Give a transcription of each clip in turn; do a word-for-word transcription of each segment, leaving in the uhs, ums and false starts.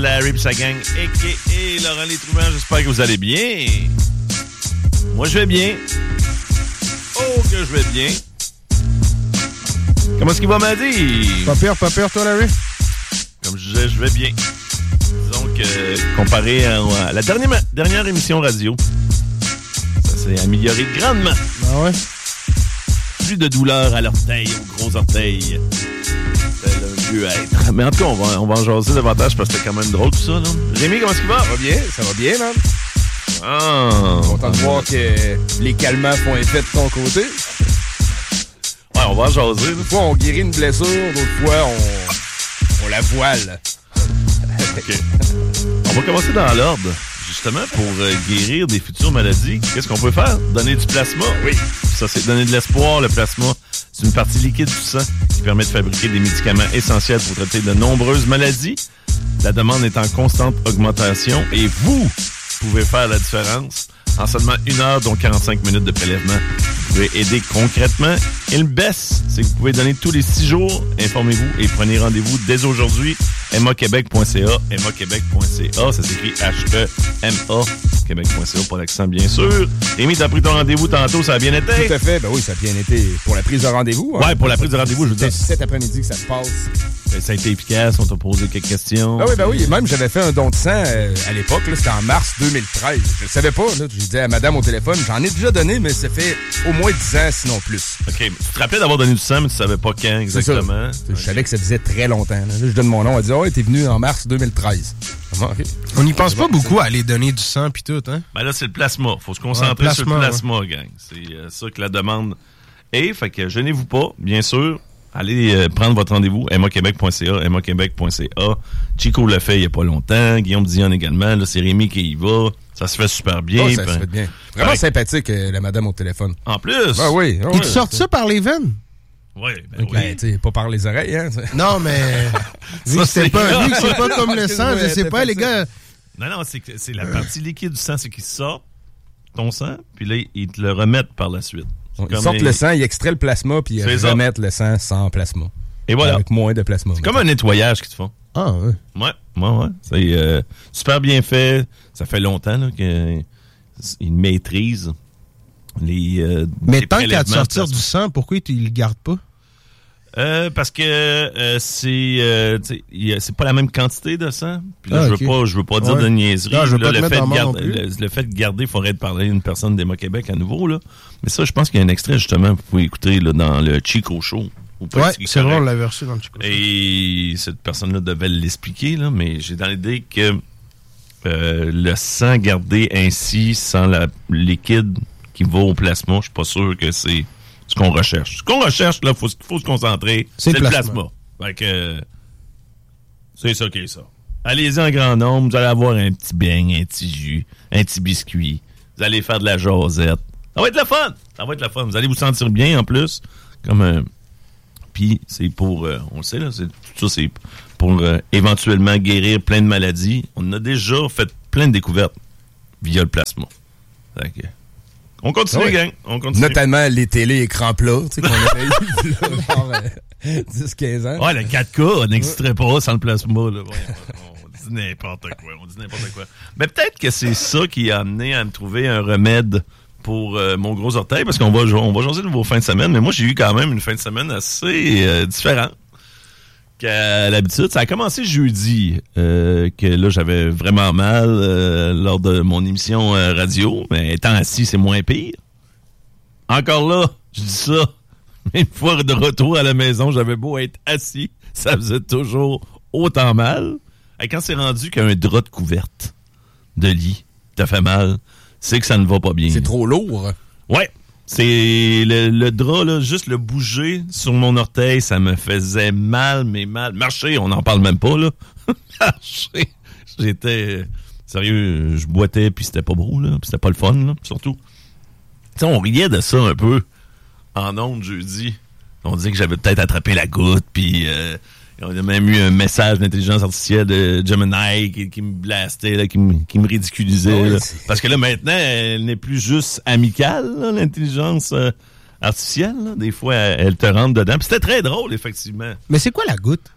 Larry et sa gang, a k a. Laurent Létrouman, j'espère que vous allez bien. Moi, je vais bien. Oh, que je vais bien. Comment est-ce qu'il va, Madi? Pas pire, pas pire, toi, Larry? Comme je disais, je vais bien. Disons que, comparé à, à la dernière, dernière émission radio, ça s'est amélioré grandement. Ah ouais? Plus de douleur à l'orteil, au gros orteil. C'est le mieux être. Mais en tout cas, on va, on va en jaser davantage parce que c'était quand même drôle tout ça, là. Rémi, comment est-ce qu'il va? Ça va bien, ça va bien, man. Ah! Content de voir que les calmants font effet de ton côté. Ouais, on va en jaser, là. Des fois, on guérit une blessure, d'autres fois, on, on la voile. OK. On va commencer dans l'ordre. Justement, pour euh, guérir des futures maladies, qu'est-ce qu'on peut faire? Donner du plasma? Oui. Ça, c'est donner de l'espoir. Le plasma, c'est une partie liquide du sang qui permet de fabriquer des médicaments essentiels pour traiter de nombreuses maladies. La demande est en constante augmentation et vous pouvez faire la différence. En seulement une heure, dont quarante-cinq minutes de prélèvement, vous pouvez aider concrètement. Et le best, c'est que vous pouvez donner tous les six jours. Informez-vous et prenez rendez-vous dès aujourd'hui. M A Québec point C A, M A Québec point C A, ça s'écrit H E M A, Québec point C A pour l'accent, bien sûr. Rémi, t'as pris ton rendez-vous tantôt, ça a bien été? Tout à fait, ben oui, ça a bien été pour la prise de rendez-vous. Hein? Ouais, pour la prise de rendez-vous, je veux dire. C'est cet après-midi que ça se passe. Ça a été efficace, on t'a posé quelques questions. Ben oui, ben oui, même j'avais fait un don de sang euh, à l'époque, là, c'était en mars deux mille treize. Je le savais pas, là, j'ai dit à madame au téléphone, j'en ai déjà donné, mais ça fait au moins dix ans, sinon plus. OK, tu te rappelais d'avoir donné du sang, mais tu savais pas quand exactement. Je okay. savais que ça faisait très longtemps. Là, là je donne mon nom, elle dit « Oh, t'es venu en mars deux mille treize. » Okay. On n'y pense pas beaucoup à aller donner du sang pis tout, hein? Ben là, c'est le plasma. Faut se concentrer ouais, plasma, sur le plasma, ouais. Gang. C'est euh, ça que la demande est. Fait que gênez-vous pas, bien sûr. Allez euh, prendre votre rendez-vous, M A Québec point C A, M A Québec point C A. Chico l'a fait il n'y a pas longtemps. Guillaume Dion également. Là, c'est Rémi qui y va. Ça se fait super bien. Oh, ça ben, se fait bien. Vraiment ben, sympathique, euh, la madame au téléphone. En plus? Ben oui. Oh, Ils ouais, sortent ça par les veines? Oui, ben okay. oui. Ben, pas par les oreilles, hein. Non, mais... vu que c'est pas, vu que c'est pas comme le sang, je sais pas, les gars... Non, non, c'est, c'est la partie liquide du sang, c'est qu'ils sortent ton sang, puis là, ils te le remettent par la suite. Ils sortent les... le sang, ils extraient le plasma, puis ils remettent le sang sans plasma. Et voilà. Avec moins de plasma. C'est comme un nettoyage qu'ils te font. Ah, ouais. Ouais, ouais, ouais. C'est euh, super bien fait. Ça fait longtemps là, qu'ils maîtrisent les. Euh, Mais les tant qu'à te sortir du sang, pourquoi ils le gardent pas? Euh, parce que euh, c'est euh, y a, c'est pas la même quantité de sang. Puis là, ah, je okay. veux pas je veux pas dire ouais. de niaiserie. Non, je veux là, pas le, fait de garde, le, le fait de garder, il faudrait parler d'une personne d'Emma Québec à nouveau là. Mais ça, je pense qu'il y a un extrait justement vous pouvez écouter là, dans le Chico Show. Ouais, c'est vrai, on l'avait reçu dans le Chico Show. Et cette personne-là devait l'expliquer là, mais j'ai dans l'idée que euh, le sang gardé ainsi sans la liquide qui va au plasma, je suis pas sûr que c'est ce qu'on recherche. Ce qu'on recherche, là, il faut, faut se concentrer. C'est, c'est le plasma. plasma. Fait que, euh, c'est ça qui est ça. Allez-y en grand nombre. Vous allez avoir un petit beigne, un petit jus, un petit biscuit. Vous allez faire de la jasette. Ça va être le fun. Ça va être le fun. Vous allez vous sentir bien, en plus. Comme un... Puis, c'est pour... Euh, on le sait, là. C'est, tout ça, c'est pour euh, éventuellement guérir plein de maladies. On a déjà fait plein de découvertes via le plasma. Fait que... On continue, oui. gang. On continue. Notamment les télé-écrans plats, tu sais, qu'on avait eu genre euh, dix quinze ans. Ouais, le quatre K n'existerait pas sans le plasma, là. Ouais, on dit n'importe quoi. On dit n'importe quoi. Mais peut-être que c'est ça qui a amené à me trouver un remède pour euh, mon gros orteil, parce qu'on va, on va jaser de vos fins de semaine, mais moi, j'ai eu quand même une fin de semaine assez euh, différente qu'à l'habitude. Ça a commencé jeudi, euh, que là, j'avais vraiment mal euh, lors de mon émission euh, radio, mais étant assis, c'est moins pire. Encore là, je dis ça, mais une fois de retour à la maison, j'avais beau être assis, ça faisait toujours autant mal. Et quand c'est rendu qu'un drap de couverte de lit t'a fait mal, c'est que ça ne va pas bien. C'est trop lourd. Ouais. C'est le, le drap, là, juste le bouger sur mon orteil, ça me faisait mal, mais mal. Marcher, on n'en parle même pas, là. Marcher. J'étais... Sérieux, je boitais, puis c'était pas beau, là. Puis c'était pas le fun, là, surtout. Tu sais, on riait de ça un peu en ondes jeudi. On disait que j'avais peut-être attrapé la goutte, puis... Euh, on a même eu un message d'intelligence artificielle de Gemini qui, qui me blastait, là, qui, me, qui me ridiculisait. Oh oui, là. Parce que là, maintenant, elle n'est plus juste amicale, là, l'intelligence euh, artificielle. Là. Des fois, elle, elle te rentre dedans. Puis c'était très drôle, effectivement. Mais c'est quoi la goutte?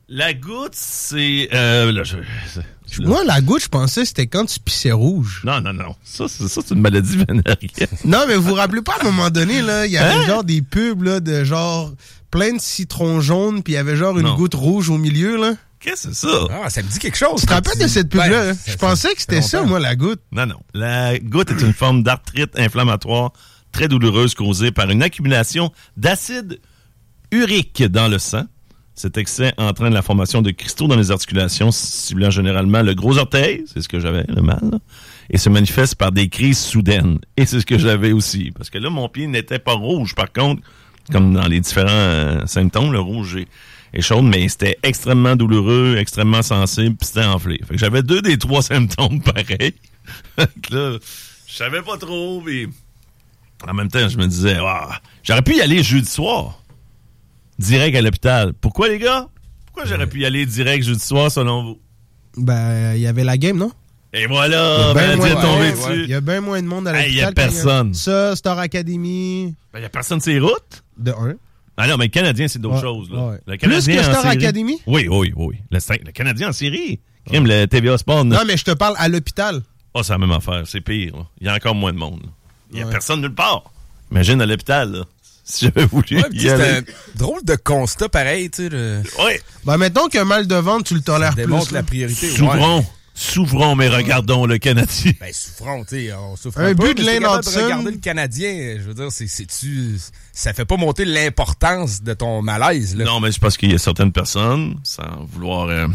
La goutte, c'est... Euh, là, je, c'est là. Moi, la goutte, je pensais que c'était quand tu pissais rouge. Non, non, non. Ça, c'est, ça, c'est une maladie vénérienne. Non, mais vous vous rappelez pas, à un moment donné, là, il y avait hein? genre des pubs là, de genre plein de citrons jaunes, puis il y avait genre une non. goutte rouge au milieu, là. Qu'est-ce que c'est ça? Ah, ça me dit quelque chose. Tu te rappelles de cette pub-là? Ben, hein? Je pensais que c'était ça, moi, la goutte. Non, non. La goutte est une forme d'arthrite inflammatoire très douloureuse causée par une accumulation d'acide urique dans le sang. Cet excès entraîne la formation de cristaux dans les articulations, ciblant généralement le gros orteil, c'est ce que j'avais, le mal, là, et se manifeste par des crises soudaines. Et c'est ce que j'avais aussi. Parce que là, mon pied n'était pas rouge, par contre, comme dans les différents euh, symptômes, le rouge est, est chaud, mais c'était extrêmement douloureux, extrêmement sensible, puis c'était enflé. Fait que j'avais deux des trois symptômes pareils. Fait que là, je savais pas trop, mais en même temps, je me disais, oh, j'aurais pu y aller jeudi soir. Direct à l'hôpital. Pourquoi, les gars? Pourquoi j'aurais pu y aller direct jeudi soir, selon vous? Ben, il y avait la game, non? Et voilà! Ben, il ouais, y a bien moins de monde à l'hôpital. Il hey, y a personne. Ça, Star Academy. Ben, il y a personne sur les routes. De un. Ah non, mais le Canadien, c'est d'autres ouais, choses, là. Ouais. Le Canadien Plus que Star série... Academy? Oui, oui, oui. Le, le Canadien en série. Crime, ouais. Le T V A Sport. Non, mais je te parle à l'hôpital. Ah, oh, c'est la même affaire. C'est pire. Il y a encore moins de monde. Il y a ouais. personne nulle part. Imagine à l'hôpital, là. Si j'avais voulu. Ouais, c'est un drôle de constat pareil, tu sais. Le... Oui. Ben, mettons qu'un mal de ventre, tu le tolères ça plus. démontre la priorité. Souffrons. Ouais. Souffrons, mais regardons le Canadien. Ben, souffrons, tu sais. On souffre un, un peu, but de Lane Hudson. Regarder le Canadien, je veux dire, c'est, c'est-tu, ça fait pas monter l'importance de ton malaise, là. Non, mais c'est parce qu'il y a certaines personnes, sans vouloir, euh,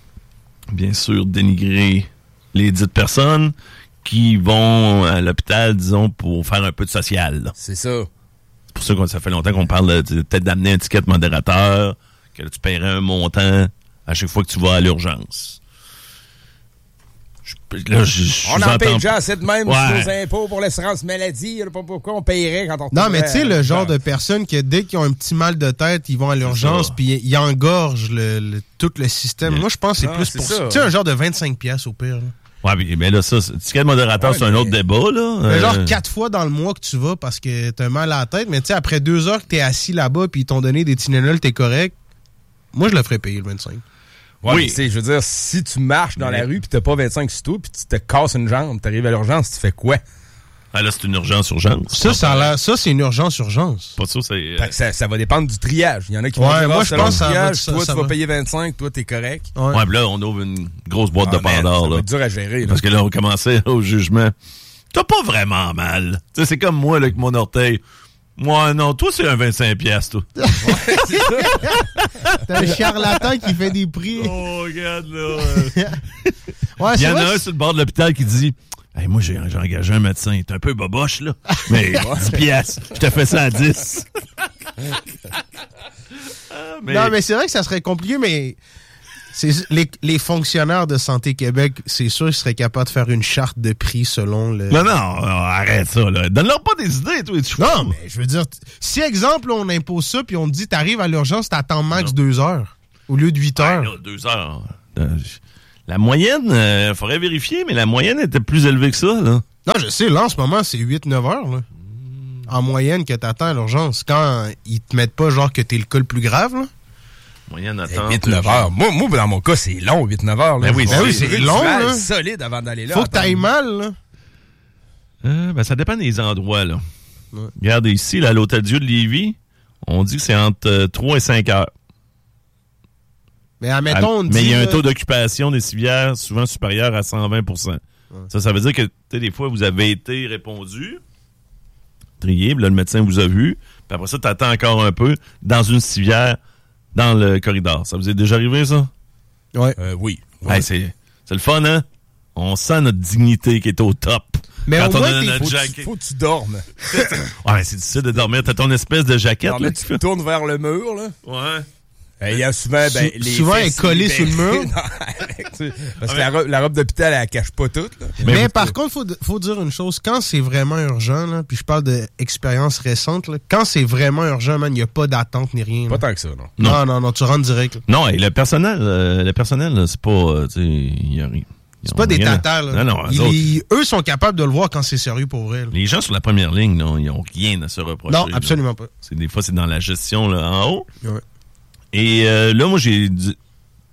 bien sûr, dénigrer les dites personnes, qui vont à l'hôpital, disons, pour faire un peu de social, là. C'est ça. C'est pour ça que ça fait longtemps qu'on parle de, de, peut-être d'amener un ticket modérateur, que là, tu paierais un montant à chaque fois que tu vas à l'urgence. Je, là, je, je on en paye déjà assez de même ouais. sur nos impôts pour l'assurance maladie. Pourquoi on payerait quand on... Non, mais tu sais, le genre de personnes que dès qu'ils ont un petit mal de tête, ils vont à l'urgence puis ils engorgent le, le, tout le système. Yeah. Moi, je pense que c'est ah, plus c'est pour ça. Tu sais, un genre de vingt-cinq piastres au pire. Là. Ouais, mais, mais là, ça, le ticket modérateur, ouais, c'est mais... un autre débat, là. Euh... Genre quatre fois dans le mois que tu vas parce que t'as mal à la tête, mais tu sais, après deux heures que t'es assis là-bas puis ils t'ont donné des Tylenol, t'es correct. Moi, je le ferais payer le vingt-cinq. Ouais, oui. Tu sais, je veux dire, si tu marches dans mais... la rue pis t'as pas vingt-cinq sur toi pis tu te casses une jambe, t'arrives à l'urgence, tu fais quoi? Ah là, c'est une urgence-urgence. Ça, ça, a l'air, ça, c'est une urgence-urgence. Pas ça, c'est... Euh... Ça, ça va dépendre du triage. Il y en a qui ouais, vont dire, moi, je pense que triage, ça, toi, ça tu va. vas payer vingt-cinq, toi, t'es correct. Ouais, ouais pis là, on ouvre une grosse boîte ah, de Pandore, là. Ça va être dur à gérer, là. Parce que là, on commençait au jugement. T'as pas vraiment mal. Tu sais, c'est comme moi, là, avec mon orteil. Moi, non, toi, c'est un vingt-cinq piastres, toi. Ouais, c'est ça. T'as un charlatan qui fait des prix. Oh, regarde, là. Ouais, il y en vrai, a un sur le bord de l'hôpital qui dit hey, moi, j'ai, j'ai engagé un médecin. Il est un peu boboche, là. Mais dix piastres. Je te fais ça à dix. ah, mais... Non, mais c'est vrai que ça serait compliqué, mais c'est, les, les fonctionnaires de Santé Québec, c'est sûr qu'ils seraient capables de faire une charte de prix selon le... Non, non, arrête ça, là. Donne-leur pas des idées, toi. Tu non, fous. Mais je veux dire, si, exemple, on impose ça, puis on te dit, t'arrives à l'urgence, t'attends max non. deux heures, au lieu de huit heures. Ouais, là, deux heures. La moyenne, il euh, faudrait vérifier, mais la moyenne était plus élevée que ça, là. Non, je sais, là, en ce moment, c'est huit neuf heures, là. En moyenne, que t'attends à l'urgence. Quand ils te mettent pas, genre, que t'es le cas le plus grave, là. Moyenne attente. huit neuf heures. Moi, moi, dans mon cas, c'est long, huit neuf heures, là. Ben oui, ben oui c'est long, là. Solide avant d'aller là. Faut que t'ailles mal, là. Euh, ben, ça dépend des endroits, là. Ouais. Regardez ici, là, à l'Hôtel Dieu de Lévis, on dit que c'est entre euh, trois et cinq heures. Mais admettons, on dit... Mais il y a un taux d'occupation des civières souvent supérieur à cent vingt pour cent. Ouais. Ça, ça veut dire que, tu sais, des fois, vous avez été répondu, trié, là, le médecin vous a vu, puis après ça, t'attends encore un peu dans une civière, dans le corridor. Ça vous est déjà arrivé, ça? Ouais. Euh, oui. Ouais. Hey, c'est, c'est le fun, hein? On sent notre dignité qui est au top. Mais quand au on moins, a t'es... notre faut, jaquette. Tu, faut que tu dormes. Ouais, c'est difficile de dormir. T'as ton espèce de jaquette. Alors, là, là, tu te tournes vers le mur, là. Ouais. Il y a souvent, ben, Sou- les souvent elle est collée sur le mur. non, parce que la robe, la robe d'hôpital, elle cache pas tout. Là. Mais, mais par contre, faut faut dire une chose. Quand c'est vraiment urgent, là, puis je parle d'expérience récente, là, quand c'est vraiment urgent, man, il n'y a pas d'attente ni rien. Pas là. tant que ça, non. Non, non, non, non tu rentres direct. Là. Non, et le personnel, euh, le personnel, là, c'est pas, euh, tu sais, il y a rien. C'est pas des tatas, là. Non, non, ils, eux sont capables de le voir quand c'est sérieux pour vrai. Là. Les gens sur la première ligne, non, ils n'ont rien à se reprocher. Non, absolument là. pas. C'est, des fois, c'est dans la gestion là, en haut. Ouais. Et euh, là, moi, j'ai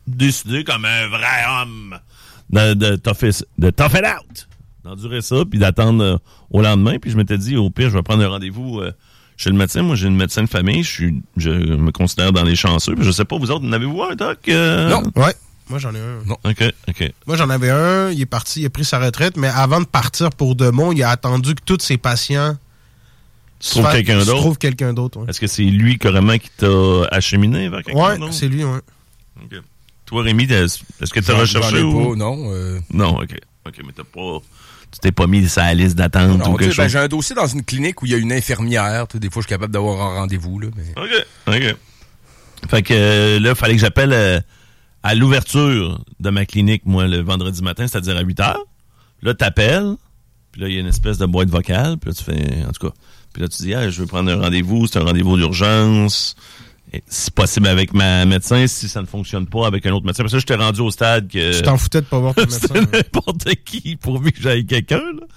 décidé comme un vrai homme de, de, tough, de tough it out, d'endurer ça, puis d'attendre euh, au lendemain. Puis je m'étais dit, au pire, je vais prendre un rendez-vous euh, chez le médecin. Moi, j'ai une médecin de famille. Je suis, je me considère dans les chanceux. Puis je sais pas, vous autres, en avez-vous un, doc? Euh... Non. Ouais. Moi, j'en ai un. Non. OK, OK. Moi, j'en avais un. Il est parti, il a pris sa retraite. Mais avant de partir pour Demont, il a attendu que tous ses patients trouvent quelqu'un d'autre. Trouve quelqu'un d'autre. Ouais. Est-ce que c'est lui, carrément, qui t'a acheminé vers quelqu'un ouais, d'autre? Ouais, c'est lui, ouais. OK. Toi, Rémi, est-ce que tu as recherché ou... pas, non. Euh... Non, OK. OK, mais t'as pas... Tu t'es pas mis sur la liste d'attente non, ou quelque chose? Ben, j'ai un dossier dans une clinique où il y a une infirmière. Des fois, je suis capable d'avoir un rendez-vous. Là, mais... OK, OK. Fait que euh, là, il fallait que j'appelle euh, à l'ouverture de ma clinique, moi, le vendredi matin, c'est-à-dire à huit heures. Là, t'appelles, puis là, il y a une espèce de boîte vocale, puis là, tu fais... En tout cas... Puis là, tu dis, ah, je veux prendre un rendez-vous, c'est un rendez-vous d'urgence... Si possible avec ma médecin, si ça ne fonctionne pas avec un autre médecin. Parce que je t'ai rendu au stade que... Tu t'en foutais de pas voir ton médecin. C'est n'importe qui, pourvu que j'aille quelqu'un. Là.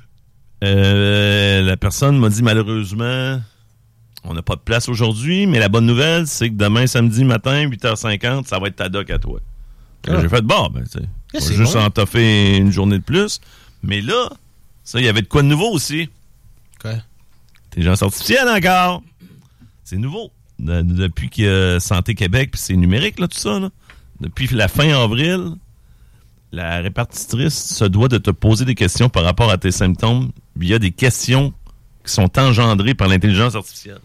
Euh, la personne m'a dit, malheureusement, on n'a pas de place aujourd'hui, mais la bonne nouvelle, c'est que demain, samedi matin, huit heures cinquante, ça va être ta doc à toi. Ah. J'ai fait, bon, ben, tu sais, on va juste bon. en toffer une journée de plus. Mais là, ça, il y avait de quoi de nouveau aussi. Quoi? Intelligence artificielle encore. C'est nouveau. De, de, depuis qu'il y a Santé Québec, puis c'est numérique, là, tout ça, là. Depuis la fin avril, la répartitrice se doit de te poser des questions par rapport à tes symptômes via des questions qui sont engendrées par l'intelligence artificielle.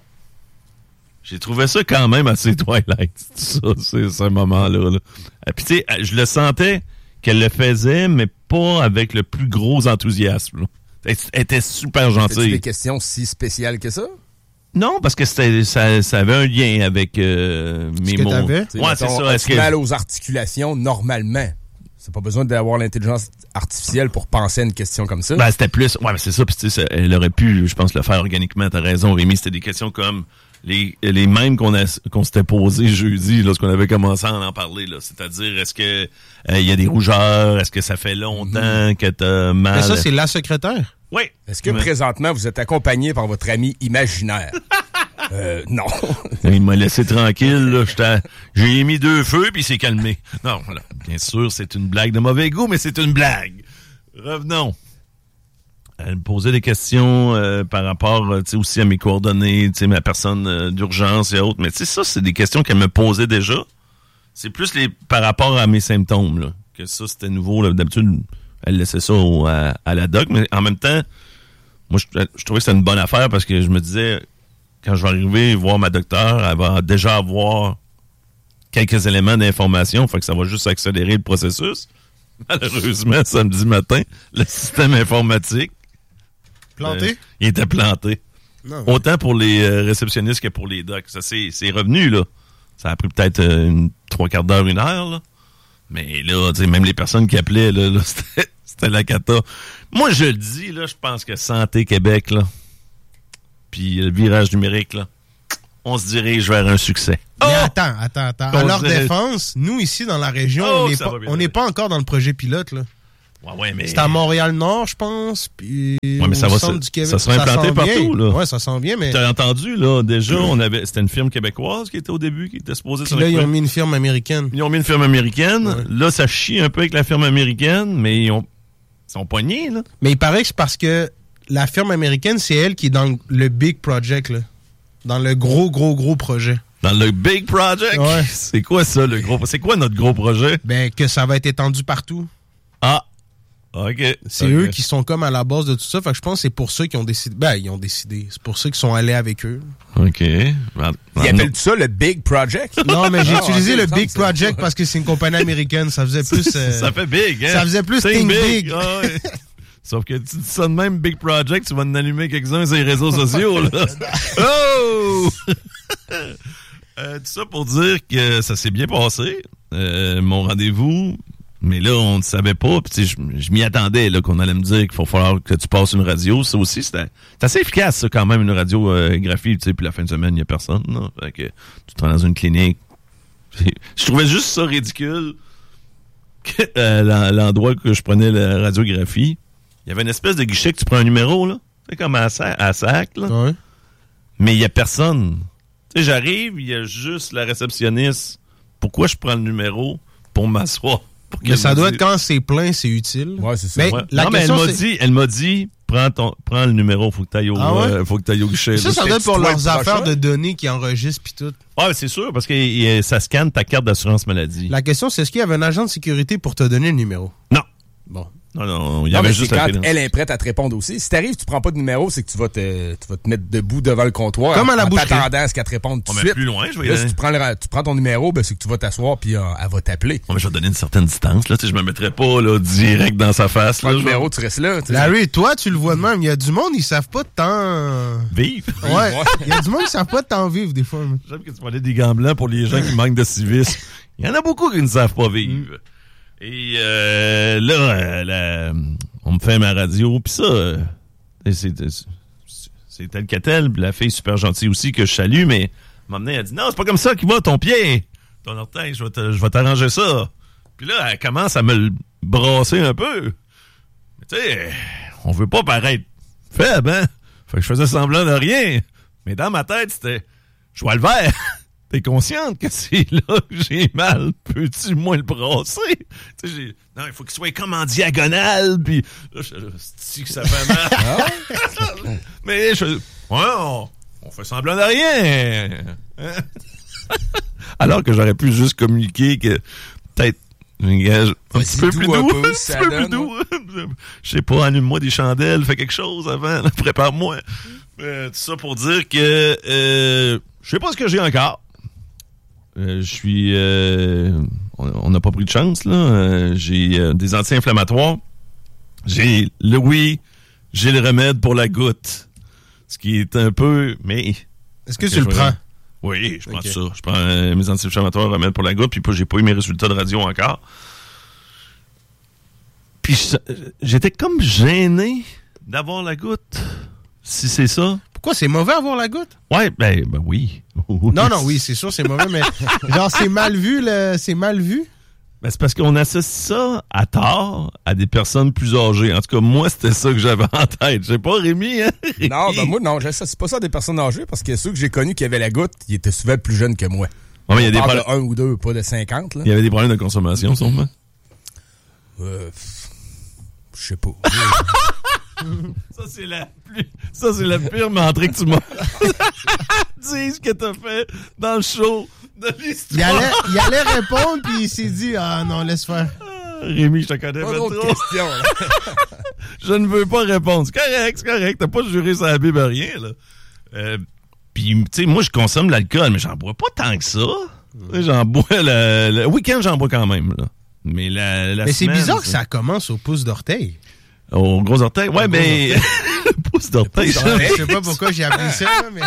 J'ai trouvé ça quand même assez Twilight, ça, c'est ce moment-là. Là. Et puis, tu sais, je le sentais qu'elle le faisait, mais pas avec le plus gros enthousiasme. Là. Elle, elle était super gentille. C'était des questions si spéciales que ça? Non, parce que c'était, ça, ça avait un lien avec euh, mes Ce mots. que t'avais? Ouais, c'est ça. Est-ce que mal aux articulations, normalement? C'est pas besoin d'avoir l'intelligence artificielle pour penser à une question comme ça. Ben, c'était plus... Ouais, mais c'est ça. Puis, tu sais, elle aurait pu, je pense, le faire organiquement. T'as raison, Rémi. C'était des questions comme les, les mêmes qu'on, a, qu'on s'était posées jeudi, lorsqu'on avait commencé à en parler. Là. C'est-à-dire, est-ce que il euh, y a des rougeurs? Est-ce que ça fait longtemps mm-hmm. que t'as mal? Mais ça, c'est la secrétaire. Oui. Est-ce que ouais. présentement, vous êtes accompagné par votre ami imaginaire? euh, non. Il m'a laissé tranquille. Là. J'étais, j'ai émis deux feux, puis il s'est calmé. Non, voilà. Bien sûr, c'est une blague de mauvais goût, mais c'est une blague. Revenons. Elle me posait des questions euh, par rapport euh, aussi à mes coordonnées, ma personne euh, d'urgence et autres. Mais tu sais, ça, c'est des questions qu'elle me posait déjà. C'est plus les par rapport à mes symptômes, là, que ça, c'était nouveau. Là. D'habitude, elle laissait ça au, à, à la doc. Mais en même temps, moi, je, je trouvais que c'était une bonne affaire parce que je me disais, quand je vais arriver voir ma docteure, elle va déjà avoir quelques éléments d'information. Fait que ça va juste accélérer le processus. Malheureusement, samedi matin, le système informatique... Planté? Euh, il était planté. Non, ouais. Autant pour les euh, réceptionnistes que pour les docs. Ça, c'est, c'est revenu, là. Ça a pris peut-être euh, une, trois quarts d'heure, une heure, là. Mais là, tu sais, même les personnes qui appelaient, là, là c'était, c'était la cata. Moi, je le dis, là, je pense que Santé Québec, là, puis le virage numérique, là, on se dirige vers un succès. Mais oh! attends, attends, attends. À leur défense, nous, ici, dans la région, oh, on n'est pas, on n'est pas encore dans le projet pilote, là. Ouais, ouais, mais... C'est à Montréal-Nord, je pense, puis ouais, mais ça au va, centre ça, du Québec. Ça sera implanté partout, là. Ouais, ça sent bien, mais... T'as entendu, là, déjà, on avait... C'était une firme québécoise qui était au début, qui était supposée... Puis là, ils ont mis une firme américaine. Ils ont mis une firme américaine. Ouais. Là, ça chie un peu avec la firme américaine, mais ils ont... Ils sont poignés, là. Mais il paraît que c'est parce que la firme américaine, c'est elle qui est dans le big project, là. Dans le gros, gros, gros projet. Dans le big project? Ouais. C'est quoi ça, le gros... C'est quoi notre gros projet? Ben, que ça va être étendu partout. Ah! OK. C'est okay. eux qui sont comme à la base de tout ça. Fait que je pense que c'est pour ça qu'ils ont décidé. Ben, ils ont décidé. C'est pour ça qu'ils sont allés avec eux. OK. Ils appellent ça le Big Project? Non, mais j'ai non, utilisé le Big Project parce que c'est une compagnie américaine. Ça faisait plus... Euh, ça fait big, hein? Ça faisait plus Think Big. big. Ah, ouais. Sauf que tu dis ça de même, Big Project, tu vas en allumer quelques-uns sur les réseaux sociaux, là. Oh! euh, tout ça pour dire que ça s'est bien passé. Euh, mon rendez-vous... Mais là, on ne savait pas. Puis, je, je m'y attendais là, qu'on allait me dire qu'il faut falloir que tu passes une radio. Ça aussi, c'était, c'est assez efficace, ça, quand même, une radiographie. Puis la fin de semaine, il n'y a personne. Là. Fait que tu te rends dans une clinique. Je trouvais juste ça ridicule. Que, euh, l'endroit que je prenais la radiographie, il y avait une espèce de guichet que tu prends un numéro, là. C'est comme à, à sac, là. Ouais. Mais il n'y a personne. Tu sais, j'arrive, il y a juste la réceptionniste. Pourquoi je prends le numéro? pour m'asseoir. Pour mais ça doit dise... être quand c'est plein, c'est utile. Ouais, c'est ça. Mais, ouais. La non, mais elle m'a, dit, elle m'a dit, prends, ton, prends le numéro, faut que tu ailles au, ah ouais? euh, faut que t'ailles au guichet. Ça, ça doit être pour leurs affaires de données qui enregistrent pis tout. Ouais, c'est sûr, parce que et, et, ça scanne ta carte d'assurance maladie. La question, c'est est-ce qu'il y avait un agent de sécurité pour te donner le numéro? Non. Bon. Non, non, il y avait juste quand elle est prête à te répondre aussi. Si t'arrives, tu prends pas de numéro, c'est que tu vas te, tu vas te mettre debout devant le comptoir. Comme à la boucherie. En t'attendant à ce qu'elle te réponde tout de suite. Plus loin, je vais là, si tu prends, le, tu prends ton numéro, ben, c'est que tu vas t'asseoir puis euh, elle va t'appeler. Ouais, mais je vais donner une certaine distance, là. Tu sais, je me mettrais pas, là, direct dans sa face, là. Le numéro, tu restes là. Larry, toi, tu le vois de même. Il y a du monde, ils savent pas de temps. Vivre. Ouais. Il y a du monde, ils savent pas de temps vivre, des fois. J'aime que tu parlais des gants blancs pour les gens qui manquent de civisme. Il y en a beaucoup qui ne savent pas vivre. Mm. Et euh, là, euh, la, on me fait ma radio, puis ça, euh, c'est, c'est, c'est tel que tel, puis la fille super gentille aussi que je salue, mais m'a amené, elle dit, non, c'est pas comme ça qu'il va, ton pied, ton orteil, je vais, te, je vais t'arranger ça. Puis là, elle commence à me le brasser un peu. Mais tu sais, on veut pas paraître faible, hein? Fait que je faisais semblant de rien. Mais dans ma tête, c'était, je vois le verre. T'es consciente que c'est là que j'ai mal? Peux-tu moins le brasser? Tu sais, j'ai... Non, il faut qu'il soit comme en diagonale, puis là, je dis que ça fait mal. Mais je... Ouais, on... on fait semblant de rien. Hein? Alors que j'aurais pu juste communiquer que peut-être un gage un petit peu plus doux, un peu, un peu plus doux. Je sais pas, allume-moi des chandelles, fais quelque chose avant, là, prépare-moi. Euh, tout ça pour dire que euh, je sais pas ce que j'ai encore. Euh, je suis... Euh, on n'a pas pris de chance, là. Euh, j'ai euh, des anti-inflammatoires. J'ai le oui, j'ai le remède pour la goutte. Ce qui est un peu... Mais... Est-ce que tu le prends? Oui, je prends okay. ça. Je prends euh, mes anti-inflammatoires, remède pour la goutte, puis j'ai pas eu mes résultats de radio encore. Puis j'étais comme gêné d'avoir la goutte, si c'est ça. Pourquoi? C'est mauvais avoir la goutte? Ouais, ben, ben oui. non, non, oui, c'est sûr, c'est mauvais, mais genre, c'est mal vu, le, c'est mal vu? Ben, c'est parce qu'on associe ça à tort à des personnes plus âgées. En tout cas, moi, c'était ça que j'avais en tête. Je sais pas, Rémi, hein? Rémi? Non, ben moi, non, j'associe pas ça à des personnes âgées parce que ceux que j'ai connus qui avaient la goutte, ils étaient souvent plus jeunes que moi. Ouais, mais il y a des problèmes. De un ou deux, pas de cinquante, là. Il y avait des problèmes de consommation, sûrement? Euh. Je sais pas. Ça, c'est la plus... Ça, c'est la pire menterie que tu m'as... Dis ce que t'as fait dans le show de l'histoire. Il allait, il allait répondre, puis il s'est dit, ah non, laisse faire. Ah, Rémi, je te connais pas, pas trop. Question, Je ne veux pas répondre. C'est correct, c'est correct. T'as pas juré sur la Bible à rien, là. Euh, puis, tu sais, moi, je consomme l'alcool, mais j'en bois pas tant que ça. Mmh. J'en bois le, le week-end, j'en bois quand même, là. Mais la, la Mais semaine, c'est bizarre c'est... que ça commence au pouce d'orteil. Au gros orteil? Ouais, mais... Le pouce d'orteil. Je sais pas pourquoi j'ai appris ça, mais...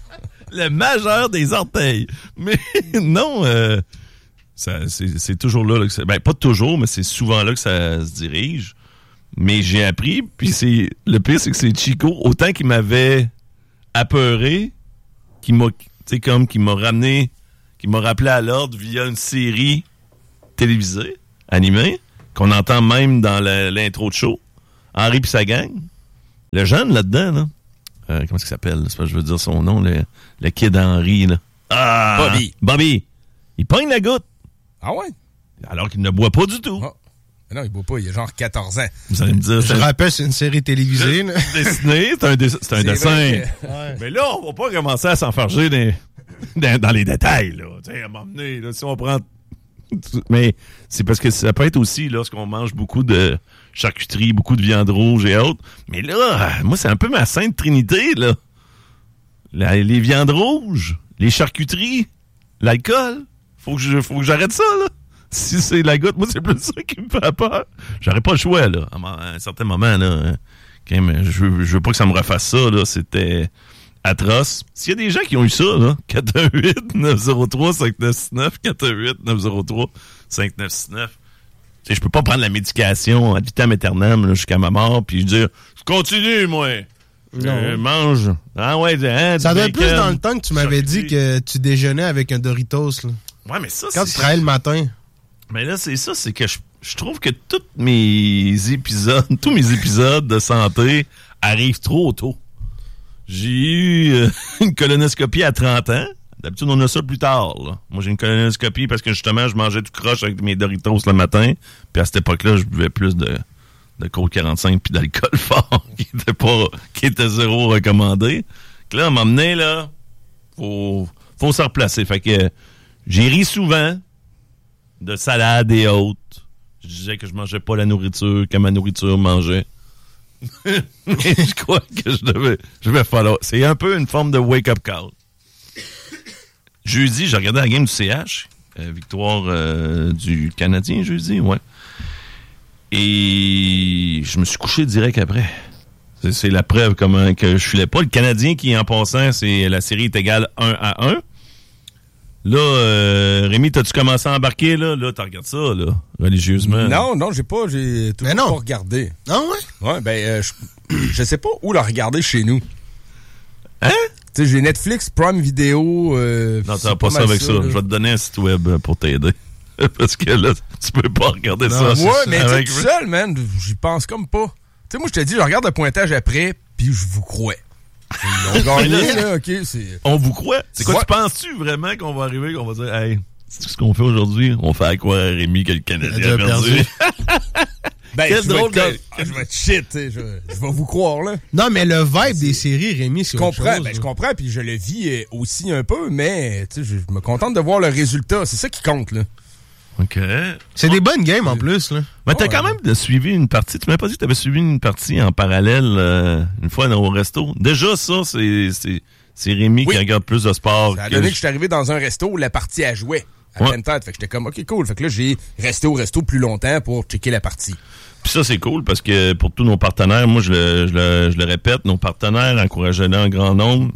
Le majeur des orteils. Mais non, euh, ça, c'est, c'est toujours là, là que ça... Ben, pas toujours, mais c'est souvent là que ça se dirige. Mais j'ai appris, puis c'est... Le pire, c'est que c'est Chico, autant qu'il m'avait apeuré, qu'il m'a... Tu sais, comme, qu'il m'a ramené... Qu'il m'a rappelé à l'ordre via une série télévisée, animée, qu'on entend même dans la, l'intro de show. Henri pis sa gang. Le jeune là-dedans, là. Euh, comment est-ce qu'il s'appelle? C'est pas je veux dire son nom, le, le kid Henri, là. Ah! Bobby. Bobby. Il pogne la goutte. Ah ouais? Alors qu'il ne boit pas du tout. Oh. Non, il boit pas, il a genre quatorze ans. Vous allez me dire... Je rappelle, c'est une série télévisée, là. Dessinée, c'est un, dess- c'est un c'est dessin. Que... Ouais. Mais là, on va pas commencer à s'enfarger dans, dans, dans les détails, là. Tu sais, à m'emmener, là, si on prend... Mais c'est parce que ça peut être aussi lorsqu'on mange beaucoup de charcuterie, beaucoup de viande rouge et autres. Mais là, moi, c'est un peu ma sainte trinité, là. La, les viandes rouges, les charcuteries, l'alcool. Faut que je, faut que j'arrête ça, là. Si c'est la goutte, moi, c'est plus ça qui me fait peur. J'aurais pas le choix, là. À un certain moment, là. Quand même, je veux, je veux pas que ça me refasse ça, là. C'était atroce. S'il y a des gens qui ont eu ça, là, quatre un huit neuf zéro trois cinq neuf six neuf, quatre un huit neuf zéro trois cinq neuf six neuf. Tu sais, je peux pas prendre la médication ad vitam aeternam, là, jusqu'à ma mort, puis dire, je continue, moi. Je mange. Ah ouais, hein, ça doit être plus dans le temps que tu m'avais dit que tu déjeunais avec un Doritos, là. Ouais, mais ça, quand c'est... tu travaillais le matin. Mais là, c'est ça, c'est que je, je trouve que tous mes épisodes, tous mes épisodes de santé arrivent trop tôt. J'ai eu euh, une colonoscopie à trente ans. d'habitude, on a ça plus tard. Là. Moi, j'ai une colonoscopie parce que justement, je mangeais tout croche avec mes Doritos le matin. Puis à cette époque-là, je buvais plus de, de Coke quarante-cinq puis d'alcool fort qui était pas qui était zéro recommandé. Donc là, on m'a emmené, là, faut, faut se replacer. Fait que j'ai ri souvent de salade et autres. Je disais que je mangeais pas la nourriture, que ma nourriture mangeait. Mais je crois que je devais, je vais falloir. C'est un peu une forme de wake-up call. Jeudi, j'ai regardé la game du C H, euh, victoire euh, du Canadien jeudi, ouais. Et je me suis couché direct après. C'est, c'est la preuve comment que je filais pas. Le Canadien qui, en passant, c'est la série est égale un à un. Là, euh, Rémi, t'as-tu commencé à embarquer, là? Là, t'as regardé ça, là, religieusement? Non, non, j'ai pas, j'ai toujours pas regardé. Ah ouais? Ouais, ben, euh, je, je sais pas où la regarder chez nous. Hein? Tu sais, j'ai Netflix, Prime Video. Euh, non, t'as pas ça avec ça. ça. Je vais te donner un site web pour t'aider. Parce que là, tu peux pas regarder non, ça. Ouais, mais t'es tout seul, man. J'y pense comme pas. Tu sais, moi, je te dis, je regarde le pointage après, puis je vous crois. Ils ont gagné, là, OK, c'est... On vous croit? C'est quoi, ouais. Tu penses-tu vraiment qu'on va arriver, qu'on va dire, hey, c'est ce qu'on fait aujourd'hui? On fait à quoi, Rémi, que le Canadien a perdu? Ben, quel je drôle vais de... être, ah, je vais être shit, je, je vais vous croire, là. Non, mais le vibe c'est... des séries, Rémi, c'est je autre comprends, chose. Ben, je comprends, puis je le vis aussi un peu, mais, tu sais, je me contente de voir le résultat. C'est ça qui compte, là. OK. C'est oh. des bonnes games, en plus, là. Mais t'as oh, quand ouais. même suivi une partie. Tu m'as pas dit que t'avais suivi une partie en parallèle euh, une fois au resto. Déjà, ça, c'est, c'est, c'est Rémi oui. qui regarde plus de sport. Ça a donné que je suis arrivé dans un resto où la partie à jouer à ouais. pleine tête. Fait que j'étais comme, OK, cool. Fait que là, j'ai resté au resto plus longtemps pour checker la partie. Puis ça, c'est cool parce que pour tous nos partenaires, moi, je le, je le, je le répète, nos partenaires, encouragez-les en grand nombre.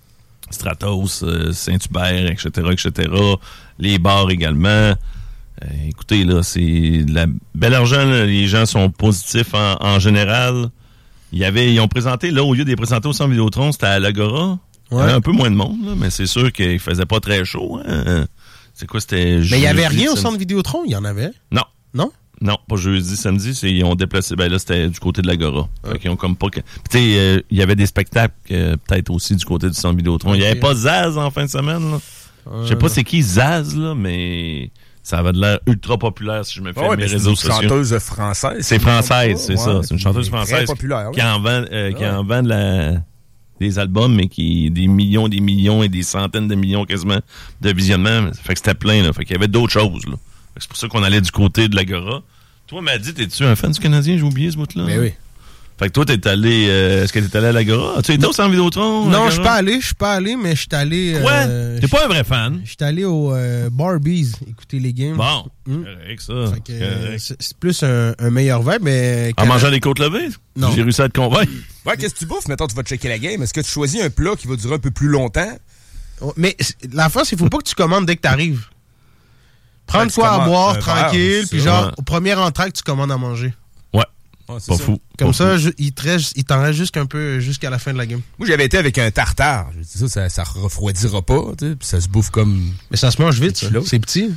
Stratos, euh, Saint-Hubert, et cetera, et cetera. Les bars également. Euh, écoutez, là, c'est de la bel argent. Là, les gens sont positifs en, en général. Il y avait, ils ont présenté, là, au lieu de les présenter au Centre Vidéotron, c'était à l'Agora. Ouais. Il y avait un peu moins de monde, là, mais c'est sûr qu'il faisait pas très chaud. Hein. C'est quoi, c'était... Mais il y avait rien au Centre Vidéotron, il y en avait? Non. Non? Non, pas jeudi, samedi, c'est, ils ont déplacé. Ben là, c'était du côté de l'Agora. Ouais. Fait qu'ils ont comme pas... Tu sais, euh, il y avait des spectacles, euh, peut-être aussi du côté du Centre Vidéotron. Okay. Il y avait pas Zaz en fin de semaine, là. Euh, je sais pas c'est qui Zaz, là, mais... Ça avait de l'air ultra populaire si je me fais oh, mes réseaux sociaux. C'est une chanteuse française. C'est française, c'est ouais, ça. C'est une chanteuse française très populaire, qui en vend, euh, qui en vend de la, des albums, mais qui des millions, des millions et des centaines de millions quasiment de visionnements. Fait que c'était plein, là. Fait qu'il y avait d'autres choses, là. C'est pour ça qu'on allait du côté de l'Agora. Toi, m'a dit, t'es-tu un fan du Canadien? J'ai oublié ce bout-là. Mais oui. Fait que toi, t'es allé... Euh, est-ce que t'es allé à l'Agora? Tu étais au Centre Vidéotron? Non, je suis pas allé. Je suis pas allé, mais je suis allé... Quoi? Euh, t'es pas un vrai fan? Je suis allé au euh, Barbies écouter les games. Bon. Mmh. Correct, ça. Fait que, euh, c'est, c'est plus un, un meilleur vibe, mais... En mangeant les côtes levées? Non. J'ai réussi à te convaincre. Ouais, qu'est-ce que tu bouffes? Mettons, tu vas checker la game. Est-ce que tu choisis un plat qui va durer un peu plus longtemps? Mais la fois, c'est faut pas que tu commandes dès que t'arrives. Prends de quoi à boire, tranquille, puis genre, ouais. au premier entracte, tu commandes à manger. Ouais, c'est pas ça. Fou. Comme pas ça, fou. Je, il, te reste, il t'en reste juste un peu jusqu'à la fin de la game. Moi, j'avais été avec un tartare. Je dis ça, ça, ça refroidira pas, tu sais, puis ça se bouffe comme... Mais ça se mange vite, ça. C'est petit.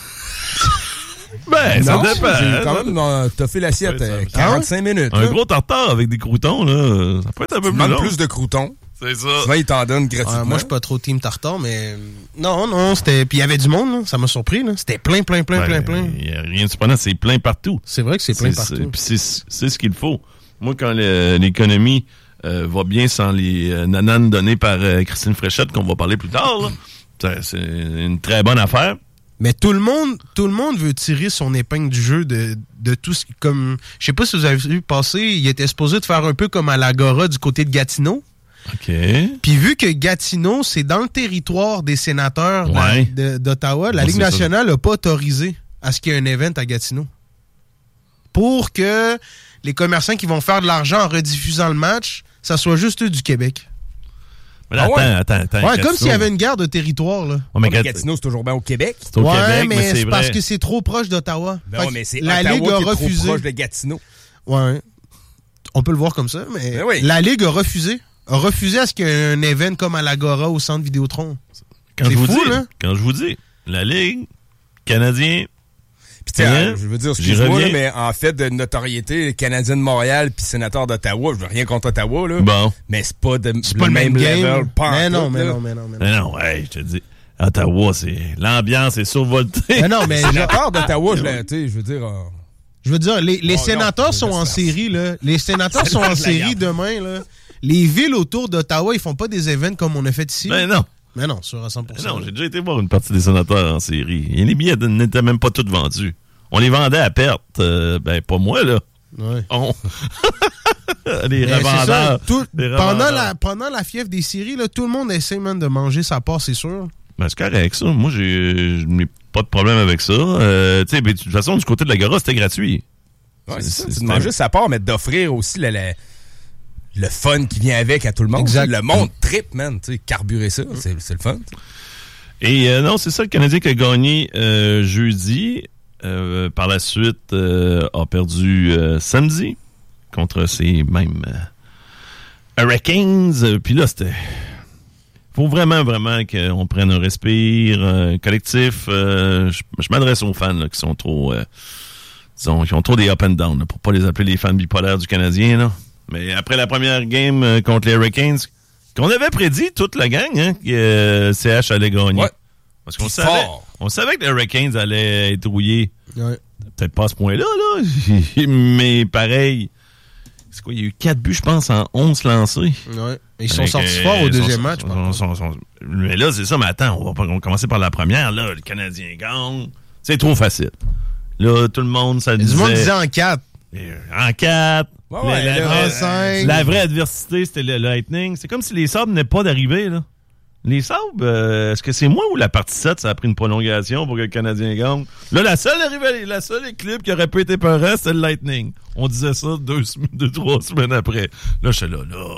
Ben, non, ça dépend. J'ai quand même euh, toffé l'assiette ouais, quarante-cinq minutes. Un là. gros tartare avec des croutons, là, ça peut être un peu tu plus long. plus de croutons. C'est ça. Souvent, ils t'en donnent gratuitement. Ouais, moi, je suis pas trop team tartare, mais... Non, non, c'était... Puis il y avait du monde, là. Ça m'a surpris, là. C'était plein, plein, plein, ben, plein, plein. Il y a rien de surprenant, c'est plein partout. C'est vrai que c'est plein c'est, partout. C'est, c'est, c'est ce qu'il faut. Moi, quand le, l'économie euh, va bien sans les euh, nananes données par euh, Christine Fréchette, qu'on va parler plus tard, là, c'est, c'est une très bonne affaire. Mais tout le monde, tout le monde veut tirer son épingle du jeu de, de tout ce qui... Comme, je sais pas si vous avez vu passer, il était supposé de faire un peu comme à l'Agora du côté de Gatineau. OK. Puis vu que Gatineau, c'est dans le territoire des sénateurs ouais. de, d'Ottawa, la bon, Ligue nationale n'a pas autorisé à ce qu'il y ait un event à Gatineau. Pour que les commerçants qui vont faire de l'argent en rediffusant le match, ça soit juste eux du Québec. Mais là, ah ouais. attends, attends, attends. Ouais, comme s'il y avait une guerre de territoire, là. Oh, mais Gat... Gatineau, c'est toujours bien au Québec. C'est au ouais, Québec, mais, mais c'est, c'est parce vrai. que c'est trop proche d'Ottawa. Non, mais c'est la Ottawa Ligue a qui est refusé. trop proche de Gatineau. Ouais. On peut le voir comme ça, mais, mais oui. la Ligue a refusé. A refusé à ce qu'il y ait un événement comme à l'Agora au Centre Vidéotron. Quand c'est je vous fou, dis, là. Quand je vous dis, la Ligue, Canadien... Puis tu sais, je veux dire, excuse-moi, là, mais en fait, de notoriété, Canadien de Montréal puis sénateur d'Ottawa, je veux rien contre Ottawa, là. Bon. Mais c'est pas de c'est pas le même, même level. Pas mais, non, tout, mais non, mais non, mais non, mais non. Mais non, ouais, je te dis. Ottawa, c'est l'ambiance est survoltée. Mais non, mais la part d'Ottawa, je, je veux dire... Euh... Je veux dire, les, les oh, sénateurs non, sont en série, là. Les sénateurs sont en série demain, là. Les villes autour d'Ottawa, ils font pas des événements comme on a fait ici. Ben non. Mais non, sûr à cent pour cent. Ben non, j'ai déjà été voir une partie des sénateurs en série. Et les billets n'étaient même pas tous vendus. On les vendait à perte. Euh, ben, pas moi, là. Ouais. On... les mais revendeurs. Ça, tout, les revendeurs. Pendant, la, pendant la fièvre des séries, là, tout le monde essaie même de manger sa part, c'est sûr. Ben, c'est correct, ça. Moi, j'ai, j'ai pas de problème avec ça. Euh, tu sais, ben, de toute façon, du côté de l'Agora, c'était gratuit. Ouais, c'est, c'est ça. Tu manges juste sa part, mais d'offrir aussi le, le, le fun qui vient avec à tout le monde. Exact. Le monde trip, man. Tu sais, carburer ça, c'est, c'est le fun. T'sais. Et euh, non, c'est ça, le Canadien qui a gagné euh, jeudi. Euh, par la suite, euh, a perdu euh, samedi contre ces mêmes euh, Hurricanes. Puis là, c'était... faut vraiment, vraiment qu'on prenne un respire euh, collectif. Euh, je, je m'adresse aux fans là, qui sont trop... Euh, disons, qui ont trop des up and down, là, pour pas les appeler les fans bipolaires du Canadien. Là. Mais après la première game euh, contre les Hurricanes, qu'on avait prédit toute la gang, hein, que euh, C H allait gagner. Ouais. Parce qu'on savait, on savait que les Hurricanes allaient être rouillés. Ouais. Peut-être pas à ce point-là, là. Mais pareil, c'est quoi, il y a eu quatre buts, je pense, en onze lancés. Ouais. Ils sont sortis euh, forts au deuxième sont, match. Sont, sont, sont, mais là, c'est ça, mais attends, on va, on va commencer par la première. Là, le Canadien gagne. C'est trop facile. Là, tout le monde, ça disait... Tout le monde disait en quatre. En quatre. Ouais, ouais, la, la, la, la vraie adversité, c'était le Lightning. C'est comme si les Sabres n'étaient pas d'arriver, là. Les Sabres, euh, est-ce que c'est moi ou la partie sept, ça a pris une prolongation pour que le Canadien gagne? Là, la seule arrivée, la seule équipe qui aurait pu être peurant, c'était le Lightning. On disait ça deux, deux trois semaines après. Là, je suis là, là.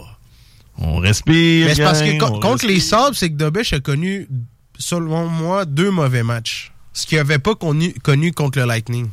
On respire. Mais c'est gang, parce que contre respire. les Sabres, c'est que Dobech a connu, selon moi, deux mauvais matchs. Ce qu'il n'avait pas connu, connu contre le Lightning.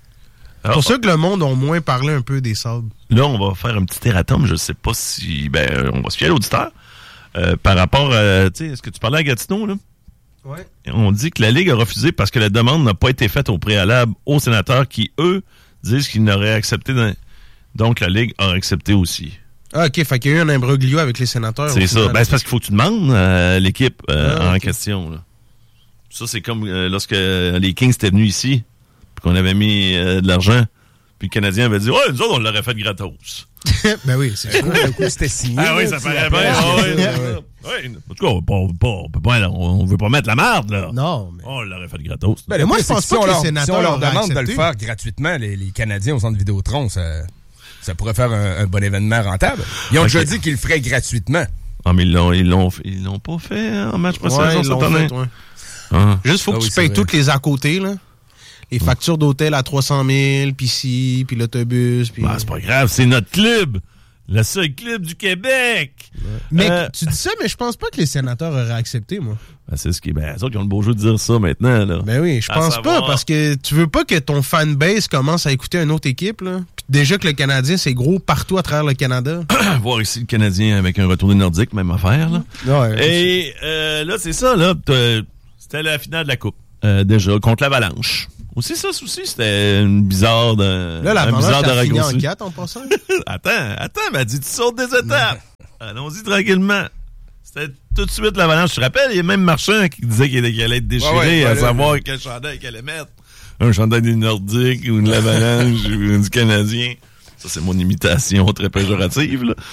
C'est pour ça que le monde a moins parlé un peu des Sabres. Là, on va faire un petit erratum. Je sais pas si... Ben, on va se fier à l'auditeur. Euh, par rapport à... Tu sais, est-ce que tu parlais à Gatineau, là? Oui. On dit que la Ligue a refusé parce que la demande n'a pas été faite au préalable aux sénateurs qui, eux, disent qu'ils n'auraient accepté... Dans... Donc, la Ligue a accepté aussi. Ah, OK. Fait qu'il y a eu un imbroglio avec les sénateurs. C'est ça. Ben, c'est parce qu'il faut que tu demandes à l'équipe euh, ah, en okay. question, là. Ça, c'est comme euh, lorsque les Kings étaient venus ici, puis qu'on avait mis euh, de l'argent, puis le Canadien avait dit « Ouais, nous autres, on l'aurait fait gratos. » Ben oui, c'est sûr. Du coup, c'était signé. Ah oui, ça paraît bien. Oui, en tout cas, on, on, on, peut pas, on veut pas mettre la marde, là. Non, mais... On l'aurait fait gratos. Ben, moi, je pense si pas que les leur, sénateurs si on leur demande accepté. de le faire gratuitement, les, les Canadiens au centre Vidéotron, ça, ça pourrait faire un, un bon événement rentable. Ils ont okay. déjà dit qu'ils le feraient gratuitement. Ah, mais ils l'ont, ils l'ont, ils l'ont pas fait en match précédent ouais, cette année. Fait, ouais. Ah. Juste, faut ah que oui, tu payes vrai. toutes les à côté, là. Les factures d'hôtel à trois cent mille, puis ci, puis l'autobus, puis... Ben, c'est pas grave, c'est notre club. Le seul club du Québec. Ouais. Mais euh, tu dis ça, mais je pense pas que les sénateurs auraient accepté, moi. Ben, c'est ce qui... Ben, c'est eux qui ont le beau jeu de dire ça maintenant, là. Ben oui, je pense pas, parce que tu veux pas que ton fanbase commence à écouter une autre équipe, là. Puis déjà que le Canadien, c'est gros partout à travers le Canada. Voir ici le Canadien avec un retour des Nordiques, même affaire, là. Ouais, Et euh, là, c'est ça, là. C'était la finale de la Coupe. Euh, déjà, contre l'Avalanche. Aussi, ça, aussi, c'était une bizarre de... Là, la un bizarre de a fini en quatre en passant. Attends, attends, m'a dit, tu sautes des étapes. Allons-y tranquillement. C'était tout de suite l'Avalanche. Tu te rappelles, il y a même Marchand qui disait qu'il allait être déchiré ouais, ouais, à ouais, savoir ouais. quel chandail qu'il allait mettre. Un chandail des Nordiques ou de l'Avalanche ou du Canadien. Ça, c'est mon imitation très péjorative, là.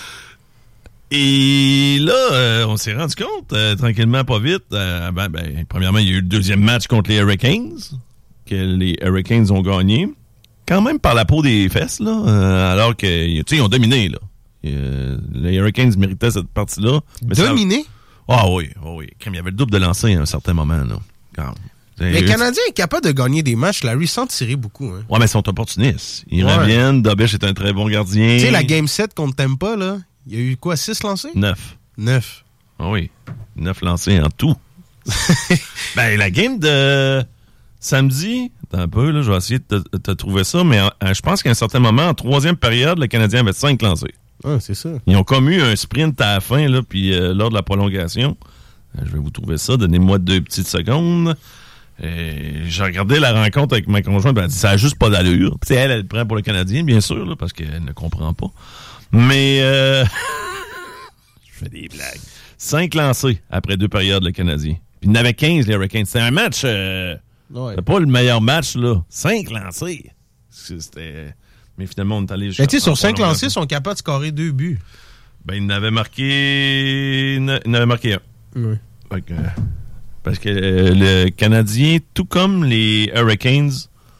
Et là, euh, on s'est rendu compte, euh, tranquillement, pas vite, euh, ben, ben, premièrement, il y a eu le deuxième match contre les Hurricanes, que les Hurricanes ont gagné, quand même par la peau des fesses, là, euh, alors que, tu sais, ils ont dominé, là. Euh, les Hurricanes méritaient cette partie-là. Dominé? Ça... Ah oui, oh oui. Comme il y avait le double de lancer à un certain moment, là. Quand... Les Canadiens sont capables de gagner des matchs, Larry, sans tirer beaucoup. Hein. Ouais, mais ils sont opportunistes. Ils ouais. reviennent, Dobech est un très bon gardien. Tu sais, la Game sept contre Tampa, là, il y a eu quoi, six lancés? Neuf. Neuf. Ah oui, neuf lancés en tout. Ben, la game de samedi, attends un peu, là, je vais essayer de te, te trouver ça, mais euh, je pense qu'à un certain moment, en troisième période, le Canadien avait cinq lancés. Ah, c'est ça. Ils ont comme eu un sprint à la fin, là, puis euh, lors de la prolongation. Euh, je vais vous trouver ça, donnez-moi deux petites secondes. Et j'ai regardé la rencontre avec ma conjointe, elle a dit ça n'a juste pas d'allure. Puis elle, elle le prend pour le Canadien, bien sûr, là, parce qu'elle ne comprend pas. Mais euh... je fais des blagues. Cinq lancés après deux périodes, le Canadien. Puis il y en avait quinze, les Hurricanes. C'était un match... Euh, ouais. C'était pas le meilleur match, là. cinq lancés. C'était... Mais finalement, on est allé... Mais tu sais, sur cinq lancés, ils sont capables de scorer deux buts. Ben, il n'avait marqué... Il n'avait marqué un. Oui. Donc, euh, parce que euh, le Canadien, tout comme les Hurricanes,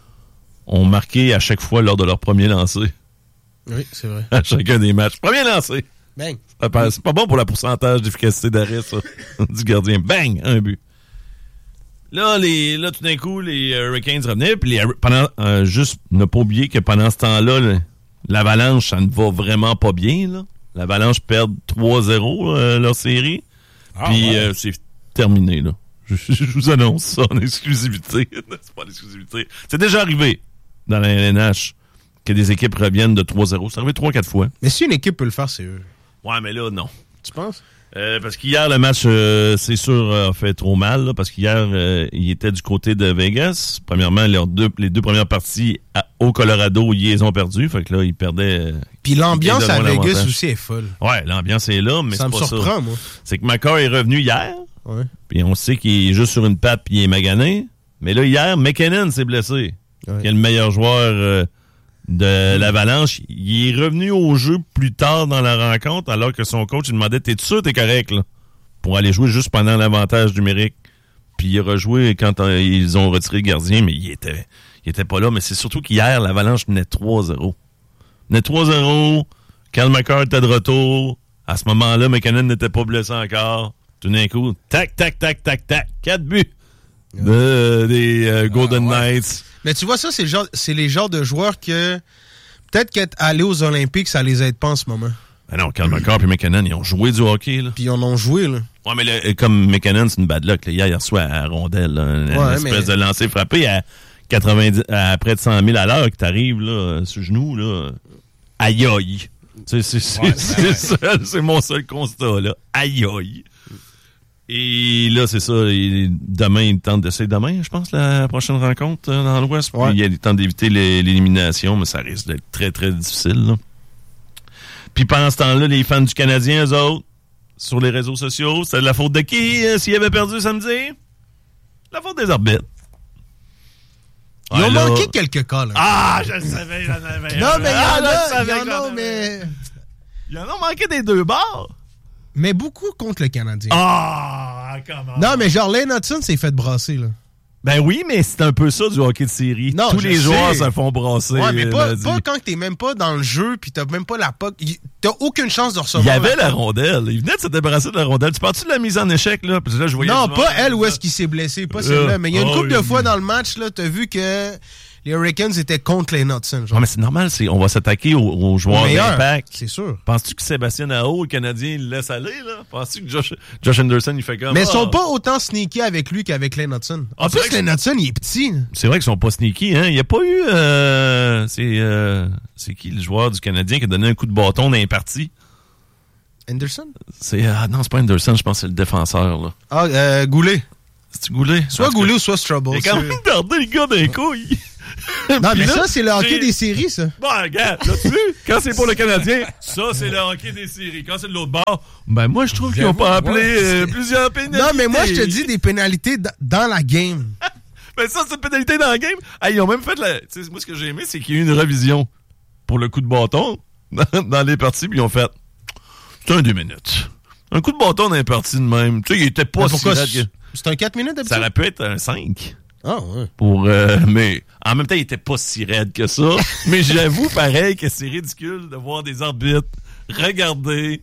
ont marqué à chaque fois lors de leur premier lancer. Oui, c'est vrai. À chacun des matchs. Premier lancé. Bang. C'est pas bon pour le pourcentage d'efficacité d'arrêt, ça, du gardien. Bang! Un but. Là, les, là tout d'un coup, les Hurricanes revenaient. Puis les, pendant, euh, juste ne pas oublier que pendant ce temps-là, le, l'Avalanche, ça ne va vraiment pas bien. Là. L'Avalanche perd trois zéro euh, leur série. Ah, puis ouais. euh, c'est terminé. Là. Je, je, je vous annonce ça en exclusivité. C'est pas l'exclusivité. C'est déjà arrivé dans la L N H que des équipes reviennent de trois zéro. C'est arrivé trois quatre fois. Mais si une équipe peut le faire, c'est eux. Ouais, mais là, non. Tu penses? Euh, parce qu'hier, le match, euh, c'est sûr, a fait trop mal. Là, parce qu'hier, euh, il était du côté de Vegas. Premièrement, leurs deux, les deux premières parties à, au Colorado, ils les ont perdu. Fait que là, ils perdaient... Euh, Puis l'ambiance à Vegas aussi est folle. Ouais, l'ambiance est là, mais ça c'est pas ça. Ça me surprend, moi. C'est que McCarr est revenu hier. Ouais. Puis on sait qu'il est juste sur une patte puis il est magané. Mais là, hier, McKinnon s'est blessé. Ouais. Qui est le meilleur joueur... Euh, de l'Avalanche, il est revenu au jeu plus tard dans la rencontre, alors que son coach lui demandait « T'es sûr t'es correct là? » Pour aller jouer juste pendant l'avantage numérique. Puis il a rejoué quand euh, ils ont retiré le gardien, mais il était il était pas là. Mais c'est surtout qu'hier, l'Avalanche menait trois zéro. Menait trois zéro, Cal McCarr était de retour. À ce moment-là, McKinnon n'était pas blessé encore. Tout d'un coup, tac, tac, tac, tac, tac, quatre buts de, des euh, Golden ah, ouais. Knights. Mais tu vois, ça, c'est, le genre, c'est les genres de joueurs que peut-être qu'aller aux Olympiques, ça les aide pas en ce moment. Ben non, Cal McCarr et McKinnon, ils ont joué du hockey. Là. Puis ils en ont joué. Là. Ouais, mais le, comme McKinnon, c'est une bad luck. Là. Hier, il reçoit à rondelle là, une, ouais, une espèce mais... de lancer frappé à, quatre-vingt-dix, à près de cent mille à l'heure que t'arrives là, sur genou. Là. Aïe aïe. C'est, c'est, c'est, ouais, c'est, ouais. c'est, seul, c'est mon seul constat. Là. Aïe aïe. Et là, c'est ça. Il, demain, il tente d'essayer demain, je pense, la prochaine rencontre euh, dans l'Ouest. Ouais. Puis il tente d'éviter les, l'élimination, mais ça risque d'être très, très difficile. Là. Puis pendant ce temps-là, les fans du Canadien, eux autres, sur les réseaux sociaux, c'était de la faute de qui euh, s'ils avaient perdu samedi? La faute des arbitres. Ils ouais, ont là... manqué quelques cas, là. Ah, je le savais, j'en avais. Non, mais il y en ah, a, il y en a, mais... Il y en a manqué des deux bords. Mais beaucoup contre le Canadien. Ah, comment? Non, mais genre, Lane Hudson s'est fait brasser, là. Ben oui, mais c'est un peu ça du hockey de série. Non, tous les sais. joueurs se font brasser. Ouais, mais pas, pas quand t'es même pas dans le jeu pis t'as même pas la puck. T'as aucune chance de recevoir. Il y avait la, la rondelle. Il venait de se débarrasser de la rondelle. Tu parles-tu de la mise en échec, là? Parce que là je voyais non, pas elle où est-ce qu'il s'est blessé. Pas celle-là. Mais il y a une oh, couple de fois dans le match, là, t'as vu que les Hurricanes étaient contre les Hudson. Non, mais c'est normal. C'est, on va s'attaquer aux, aux joueurs d'impact. C'est sûr. Penses-tu que Sébastien Aho, le Canadien, il laisse aller, là? Penses-tu que Josh, Josh Anderson, il fait comme... Mais ils sont pas autant sneaky avec lui qu'avec Lane Hudson. En ah, plus, Lane Hudson, il est petit. C'est vrai qu'ils sont pas sneaky, hein? Il n'y a pas eu... Euh, c'est, euh, c'est qui le joueur du Canadien qui a donné un coup de bâton dans les parties? Anderson? C'est, ah non, c'est pas Anderson, je pense que c'est le défenseur, là. Ah, euh, Goulet. C'est-tu Goulet? Soit Goulet ou soit Strubble. Il a quand même gardé le gars d'un couille. Non, mais là, ça, c'est le hockey j'ai... des séries, ça. Bon, regarde, l'as-tu vu? Quand c'est pour le Canadien, ça, c'est le hockey des séries. Quand c'est de l'autre bord, ben moi, je trouve qu'ils n'ont pas appelé ouais, euh, plusieurs pénalités. Non, mais moi, je te dis des pénalités d- dans la game. Ben ça, c'est une pénalité dans la game. Ah, ils ont même fait la... Tu sais, moi, ce que j'ai aimé, c'est qu'il y a eu une révision pour le coup de bâton dans, dans les parties, puis ils ont fait... C'est un deux minutes. Un coup de bâton dans les parties de même. Tu sais, il était pas si raide que... C'est un quatre minutes, d'habitude? Ça aurait pu être un cinq. Ah, ouais. Pour, euh, mais en même temps, il était pas si raide que ça. Mais j'avoue, pareil, que c'est ridicule de voir des arbitres regarder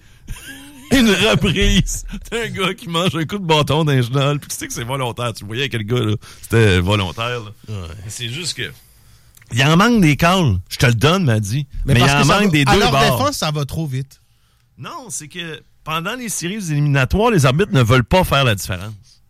une reprise d'un gars qui mange un coup de bâton d'un genol. Puis tu sais que c'est volontaire. Tu voyais quel gars, là. C'était volontaire, là. Ouais. C'est juste que. Il en manque des calls. Je te le donne, m'a dit. Mais, mais il en manque va, des deux bords. À leur défense, ça va trop vite. Non, c'est que pendant les séries éliminatoires, les arbitres ne veulent pas faire la différence.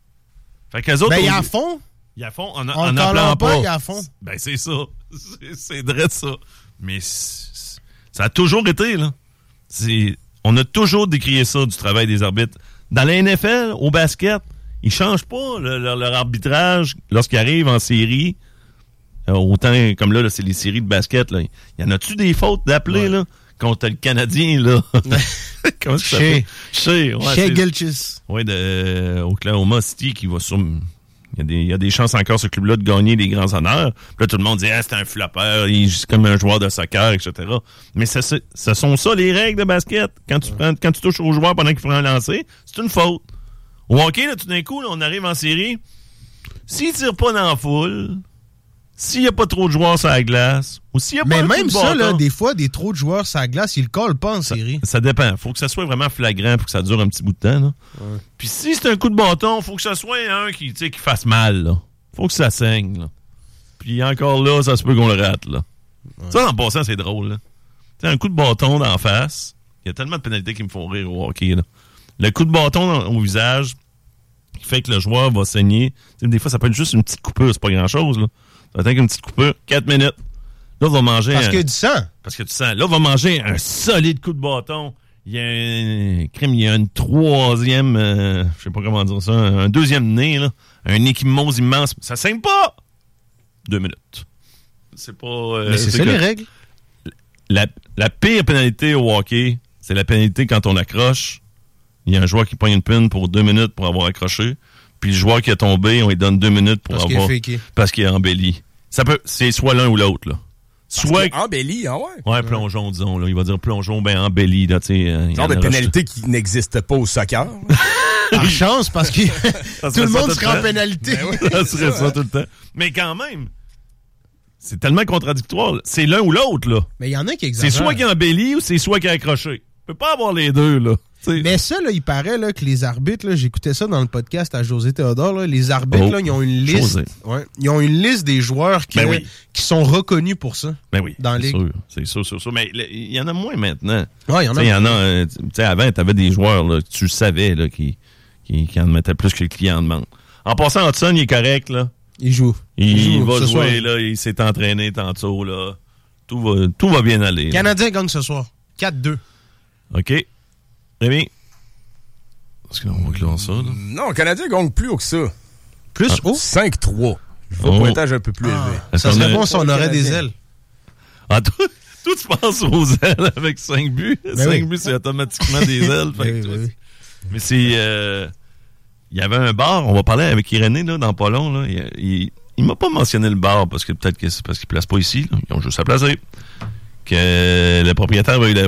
Fait qu'eux autres. Ben, ils en font. Il y a fond, en, en appelant pas. Il y a fond. Ben, c'est ça. C'est, c'est vrai ça. Mais c'est, ça a toujours été, là. C'est, on a toujours décrié ça du travail des arbitres. Dans la N F L, au basket, ils changent pas le, leur, leur arbitrage lorsqu'ils arrivent en série. Euh, autant comme là, là, c'est les séries de basket, là. Y en a-tu des fautes d'appeler, ouais. là? Contre le Canadien, là. Comment ça s'appelle? Shea. Ouais, Shea Gilgeous. Oui, de euh, Oklahoma City qui va sur... Il y, a des, il y a des chances encore, ce club-là, de gagner des grands honneurs. Puis là, tout le monde dit, ah, c'est un flopper, il est comme un joueur de soccer, et cetera. Mais ça, ce sont ça, les règles de basket. Quand tu, prends, quand tu touches au joueur pendant qu'il fait un lancer, c'est une faute. Au hockey, là, tout d'un coup, là, on arrive en série. S'il tire pas dans la foule, s'il n'y a pas trop de joueurs sur la glace, ou s'il n'y a pas Mais un même coup de ça, bâton, là, des fois, des trop de joueurs sur la glace, ils le collent pas en ça, série. Ça dépend. Il faut que ça soit vraiment flagrant pour que ça dure un petit bout de temps. Là. Ouais. Puis si c'est un coup de bâton, il faut que ça soit un qui, qui fasse mal. Là. Faut que ça saigne. Là. Puis encore là, ça se peut qu'on le rate. Là. Ouais. Ça, en passant, c'est drôle. Là. T'sais, un coup de bâton d'en face, il y a tellement de pénalités qui me font rire au hockey. Là. Le coup de bâton dans, au visage qui fait que le joueur va saigner. T'sais, des fois, ça peut être juste une petite coupure, c'est pas grand-chose. Là. Ça va être une petite coupure, quatre minutes. Là, on va manger... Parce un... qu'il y a du sang. Parce qu'il y a du sang. Là, on va manger un solide coup de bâton. Il y a un crime, il y a une troisième, euh, je sais pas comment dire ça, un deuxième nez, là. Un échymose immense. Ça saigne pas! Deux minutes. C'est pas... Euh, Mais c'est, c'est ça que les règles. La, la pire pénalité au hockey, c'est la pénalité quand on accroche. Il y a un joueur qui pogne une pine pour deux minutes pour avoir accroché. Puis le joueur qui a tombé, on lui donne deux minutes pour parce avoir... Qu'il est parce qu'il est embelli. Ça peut, c'est soit l'un ou l'autre, là. Soit embelli, ah ouais. Ouais, plongeon, disons, là. Il va dire plongeon, ben embelli, là, tu sais. Euh, genre de pénalité qui n'existe pas au soccer. Par chance, parce que tout le monde serait en pénalité. Ben oui, ça serait ça tout le temps. Mais quand même, c'est tellement contradictoire. Là. C'est l'un ou l'autre, là. Mais il y en a qui exagèrent. C'est soit qui est embelli ou c'est soit qui est accroché. Tu peux pas avoir les deux, là. T'sais. Mais ça, là, il paraît là, que les arbitres, là, j'écoutais ça dans le podcast à José Théodore, là, les arbitres, oh, là, ils ont une liste. Ouais, ils ont une liste des joueurs qui, ben oui. qui sont reconnus pour ça. Ben oui. Dans la ligue. Sûr, c'est sûr, c'est sûr. Mais il y en a moins maintenant. Ouais, il y en a. Il y en a. Euh, tu sais, avant, tu avais des joueurs, là, que tu savais, là, qui, qui, qui en mettaient plus que le client en demande. En passant, Hudson, il est correct, là. Il joue. Il, il joue, va jouer, soir. là. Il s'est entraîné tantôt, là. Tout va, tout va bien aller. Le Canadien gagne ce soir. quatre deux. OK. Très bien. Est-ce qu'on va clore ça, là? Non, le Canadien gagne plus haut que ça. Plus ah. haut? cinq trois. Je vois oh. un pointage un peu plus ah. élevé. Ça serait bon si on aurait des ailes. Ah, toi, toi, tu penses aux ailes avec cinq buts? Ben cinq oui. buts, c'est automatiquement des ailes. Fait oui, que, oui, oui. Mais c'est... Euh, il y avait un bar, on va parler avec Irénée, là, dans pas long, là. Il, il, il m'a pas mentionné le bar, parce que peut-être que c'est parce qu'il place pas ici, là. Ils ont juste à placer. Que le propriétaire va eu la